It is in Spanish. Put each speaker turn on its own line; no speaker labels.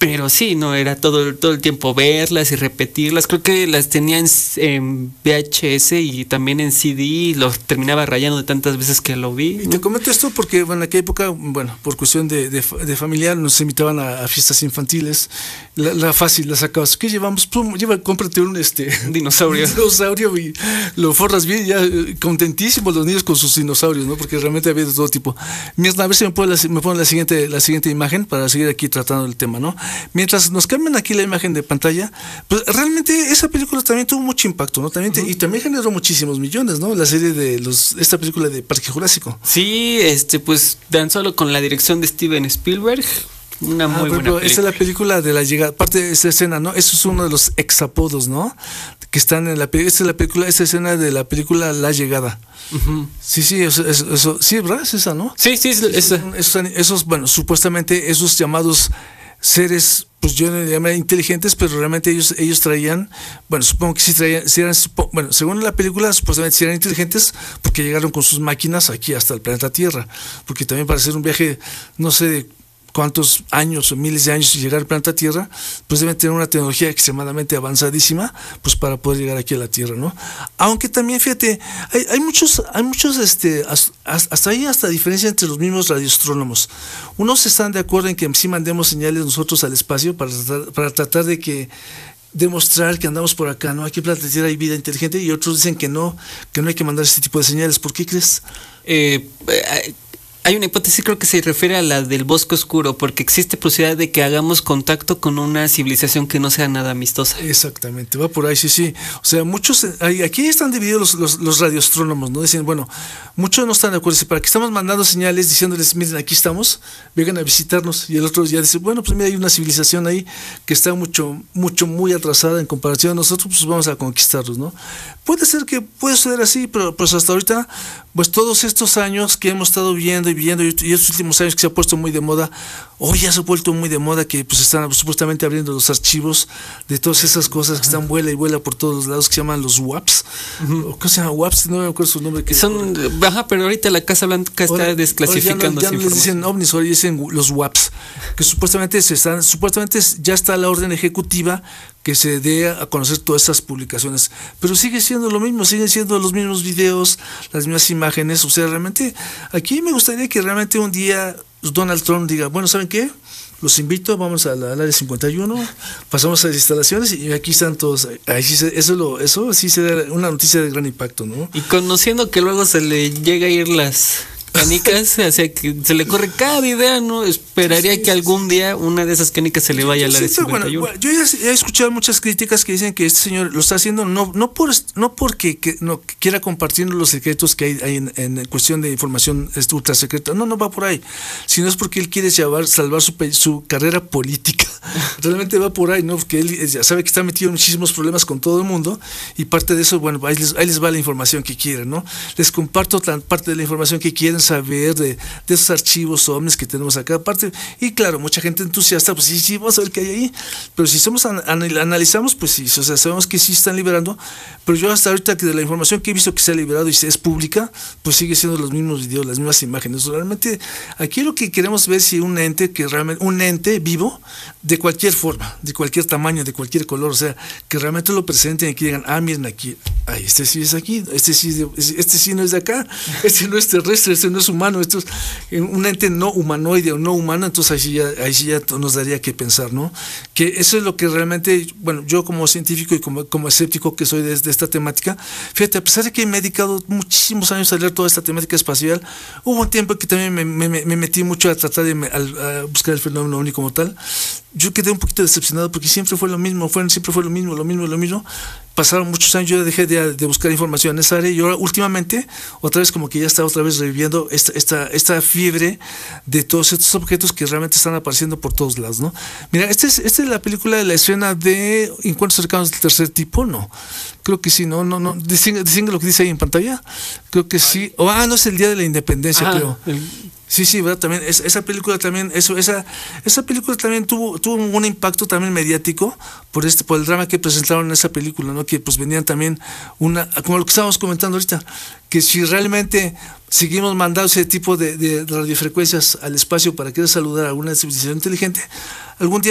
Pero sí, no, era todo el tiempo verlas y repetirlas. Creo que las tenía en VHS y también en CD y los terminaba rayando de tantas veces que lo vi, ¿no?
Y te comento esto porque bueno, en aquella época, bueno, por cuestión de familiar, nos invitaban a fiestas infantiles. La fácil, la sacabas. ¿Qué llevamos? Pum, cómprate un
dinosaurio.
Un dinosaurio y lo forras bien, ya contentísimos los niños con sus dinosaurios, ¿no? Porque realmente había de todo tipo. A ver si me ponen la siguiente imagen para seguir aquí tratando el tema, ¿no? Mientras nos cambian aquí la imagen de pantalla, pues realmente esa película también tuvo mucho impacto, ¿no? Y también generó muchísimos millones, ¿no? La serie esta película de Parque Jurásico.
Sí, pues tan solo con la dirección de Steven Spielberg, una muy buena película.
Esa es la película de la llegada, parte de esa escena, ¿no? Eso es uno de los exapodos, ¿no? Que están en esta escena de la película La Llegada. Sí, eso, sí, ¿verdad? Es esa, ¿no?
Sí, esa.
Esos, bueno, supuestamente esos llamados seres, pues yo no le llamaría inteligentes, pero realmente ellos traían, bueno, supongo que sí traían, bueno, según la película, supuestamente sí eran inteligentes porque llegaron con sus máquinas aquí hasta el planeta Tierra, porque también para hacer un viaje, no sé de cuántos años o miles de años y llegar al planeta Tierra, pues deben tener una tecnología extremadamente avanzadísima, pues para poder llegar aquí a la Tierra, ¿no? Aunque también, fíjate, hay muchos, hasta diferencia entre los mismos radioastrónomos. Unos están de acuerdo en que sí mandemos señales nosotros al espacio para tratar de demostrar que andamos por acá, ¿no? Aquí en planeta Tierra hay vida inteligente, y otros dicen que no hay que mandar este tipo de señales. ¿Por qué crees?
Hay una hipótesis, creo que se refiere a la del bosque oscuro, porque existe posibilidad de que hagamos contacto con una civilización que no sea nada amistosa.
Exactamente, va por ahí, sí. O sea, muchos, aquí están divididos los radioastrónomos, ¿no? Dicen, bueno, muchos no están de acuerdo, para que estamos mandando señales diciéndoles, miren, aquí estamos, vengan a visitarnos, y el otro ya dice, bueno, pues mira, hay una civilización ahí que está muy atrasada en comparación a nosotros, pues vamos a conquistarlos, ¿no? Puede suceder así, pero pues hasta ahorita, pues todos estos años que hemos estado viendo y estos últimos años que se ha puesto muy de moda, hoy ya se ha vuelto muy de moda que pues están supuestamente abriendo los archivos de todas esas cosas que están vuela y vuela por todos los lados, que se llaman los WAPs. ¿Qué se llama WAPs? No me acuerdo su nombre.
Pero ahorita la Casa Blanca está desclasificando.
Ya no les dicen ovnis, ahora dicen los WAPs, que supuestamente ya está la orden ejecutiva que se dé a conocer todas estas publicaciones, pero sigue siendo lo mismo, siguen siendo los mismos videos, las mismas imágenes. O sea, realmente aquí me gustaría que realmente un día Donald Trump diga, bueno, ¿saben qué? Los invito, vamos al área 51, pasamos a las instalaciones y aquí están todos. Eso sí será una noticia de gran impacto, ¿no?
Y conociendo que luego se le llega a ir las canicas, o sea, que se le corre cada idea, ¿no? Esperaría que algún día una de esas canicas se le vaya al área 51.
Bueno, yo ya he escuchado muchas críticas que dicen que este señor lo está haciendo no porque quiera compartir los secretos que hay en cuestión de información ultra secreta. No va por ahí, sino es porque él quiere salvar su carrera política. Realmente va por ahí, ¿no? Porque él ya sabe que está metido en muchísimos problemas con todo el mundo, y parte de eso, bueno, ahí les va la información que quieren, ¿no? Les comparto parte de la información que quieren saber de esos archivos ovnis que tenemos acá aparte. Y claro, mucha gente entusiasta, pues sí, vamos a ver qué hay ahí, pero si analizamos, pues sí, o sea, sabemos que sí están liberando, pero yo hasta ahorita, que de la información que he visto que se ha liberado y es pública, pues sigue siendo los mismos videos, las mismas imágenes. Realmente aquí lo que queremos ver es si un ente vivo, de cualquier forma, de cualquier tamaño, de cualquier color, o sea, que realmente lo presenten y que digan, miren aquí, este sí es aquí, este sí no es de acá, este no es terrestre, este no es humano, esto es un ente no humanoide o no humano. Entonces ahí sí ya nos daría que pensar, ¿no? Que eso es lo que realmente, bueno, yo como científico y como escéptico que soy de esta temática, fíjate, a pesar de que me he dedicado muchísimos años a leer toda esta temática espacial, hubo un tiempo que también me metí mucho a tratar a buscar el fenómeno ovni como tal. Yo quedé un poquito decepcionado porque siempre fue lo mismo, lo mismo. Pasaron muchos años, yo dejé de buscar información en esa área, y ahora últimamente otra vez como que ya está otra vez reviviendo esta fiebre de todos estos objetos que realmente están apareciendo por todos lados, ¿no? Mira, esta es la película de la escena de Encuentros cercanos del tercer tipo, ¿no? Creo que sí, no. ¿Distingue lo que dice ahí en pantalla? Creo que sí. No, es el Día de la Independencia, creo. Sí, ¿verdad? También esa película también, esa película también tuvo un impacto también mediático por el drama que presentaron en esa película, ¿no? Que pues venían también como lo que estábamos comentando ahorita, que si realmente seguimos mandando ese tipo de radiofrecuencias al espacio para querer saludar a alguna civilización inteligente, algún día